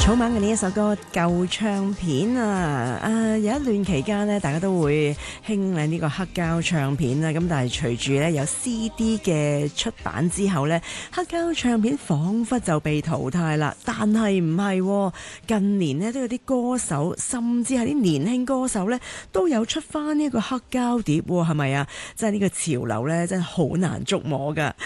草蜢嘅呢一首歌舊唱片有一段期間呢，大家都會興呢個黑膠唱片啦。咁但係隨住呢有 CD 嘅出版之後呢，黑膠唱片彷彿就被淘汰啦。但係唔係，近年呢都有啲歌手，甚至係啲年輕歌手呢，都有出翻呢一個黑膠碟，係咪啊？即係呢個潮流呢，真係好難捉摸㗎。